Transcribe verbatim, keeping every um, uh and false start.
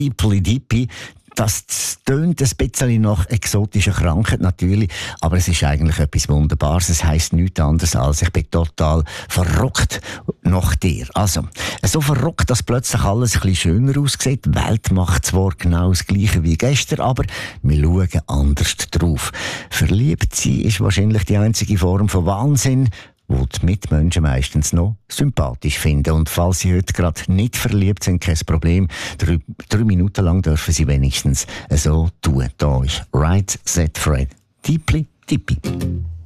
Dippli Dippi. Das tönt ein bisschen nach exotischer Krankheit natürlich, aber es ist eigentlich etwas Wunderbares. Es heisst nichts anderes als, ich bin total verrückt nach dir. Also, so verrückt, dass plötzlich alles ein bisschen schöner aussieht. Die Welt macht zwar genau das Gleiche wie gestern, aber wir schauen anders drauf. Verliebt sein ist wahrscheinlich die einzige Form von Wahnsinn, wo die Mitmenschen meistens noch sympathisch finden. Und falls Sie heute gerade nicht verliebt sind, kein Problem. Drei, drei Minuten lang dürfen Sie wenigstens so tun. Da ist Right Set Fred. Dippli Dippi.